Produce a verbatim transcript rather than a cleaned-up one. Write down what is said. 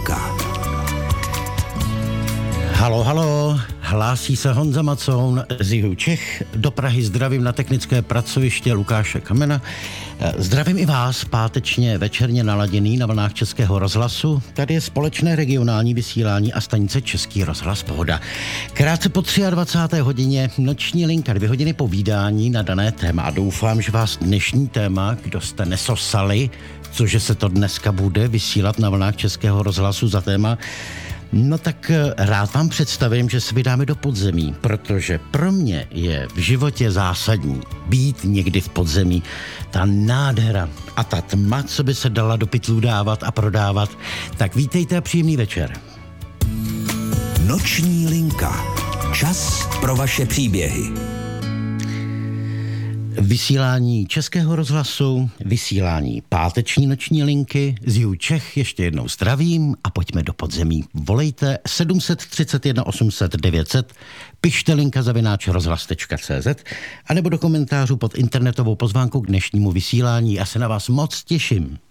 linka. Halo, halo, hlásí se Honza Macoun z jihu Čech. Do Prahy zdravím na technické pracoviště Lukáše Kamena. Zdravím i vás, pátečně večerně naladěný na vlnách Českého rozhlasu. Tady je společné regionální vysílání a stanice Český rozhlas Pohoda. Krátce po dvacáté třetí hodině noční linka, dvě hodiny povídání na dané téma. A doufám, že vás dnešní téma, kdo jste nesosali, cože se to dneska bude vysílat na vlnách Českého rozhlasu za téma, no tak rád vám představím, že se vydáme do podzemí, protože pro mě je v životě zásadní být někdy v podzemí. Ta nádhera a ta tma, co by se dala do pytlů dávat a prodávat. Tak vítejte a příjemný večer. Noční linka. Čas pro vaše příběhy. Vysílání Českého rozhlasu, vysílání páteční noční linky z jihu Čech ještě jednou zdravím a pojďme do podzemí. Volejte sedm tři jedna osm set devět set, pište linka zavináč rozhlas tečka cé zet a nebo do komentářů pod internetovou pozvánkou k dnešnímu vysílání. Já se na vás moc těším.